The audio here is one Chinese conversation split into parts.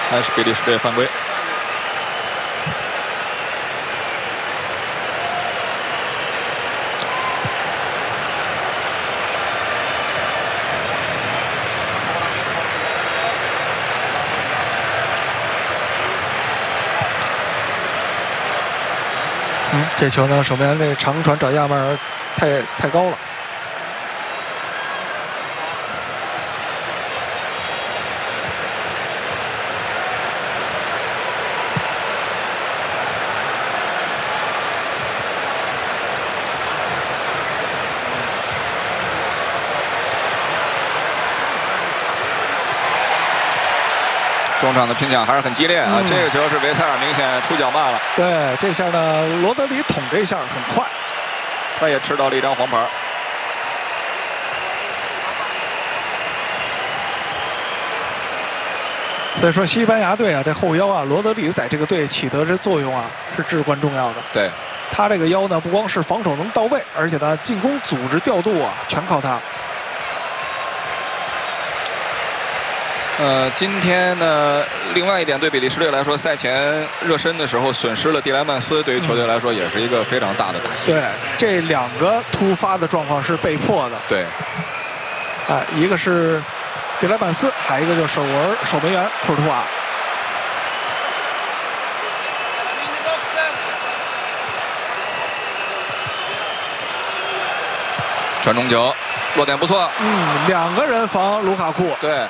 还是比利时队犯规。 这球呢，守门员这长传找亚马尔太高了。 中场的拼抢还是很激烈啊！这个球是维塞尔明显出脚慢了。 对，这下呢，罗德里捅这一下很快， 他也吃到了一张黄牌。 所以说，西班牙队啊，这后腰啊，罗德里在这个队起的这作用啊，是至关重要的。 对， 他这个腰呢，不光是防守能到位，而且呢，进攻组织调度啊，全靠他。 今天呢，另外一点对比利时队来说，赛前热身的时候损失了蒂莱曼斯，对于球队来说也是一个非常大的打击。 对，这两个突发的状况是被迫的。 对， 一个是蒂莱曼斯，还有一个就是守门员库尔图瓦。 传中球，落点不错。 两个人防卢卡库。 对。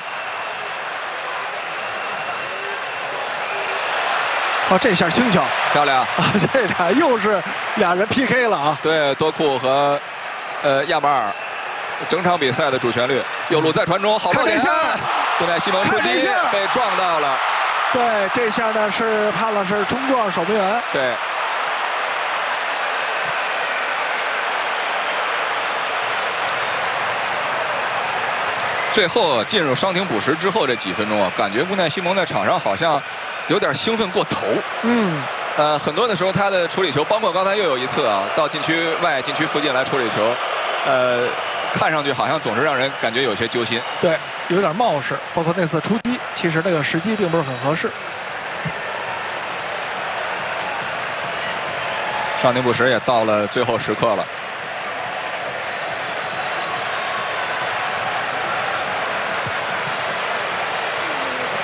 这下轻巧， 漂亮啊！ 这俩又是俩人 PK 了啊！ 对，多库和亚马尔，整场比赛的主旋律。右路再传中，好点！布奈西蒙出击被撞到了。 对，这下呢是判了是冲撞守门员。 对。最后进入伤停补时之后这几分钟啊，感觉布奈西蒙在场上好像有点兴奋过头。很多的时候他的处理球，包括刚才又有一次啊，到禁区外、禁区附近来处理球，看上去好像总是让人感觉有些揪心。 对，有点冒失，包括那次出击，其实那个时机并不是很合适。 伤停补时也到了最后时刻了。